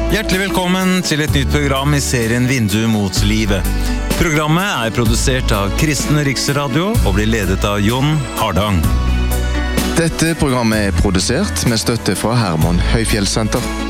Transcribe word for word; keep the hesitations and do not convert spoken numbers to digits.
Hjertelig velkommen til et nytt program i serien Vindu mot livet. Programmet er produsert av Kristen Riksradio og blir ledet av Jon Hardang. Dette programmet er produsert med støtte fra Herman Høyfjellssenter.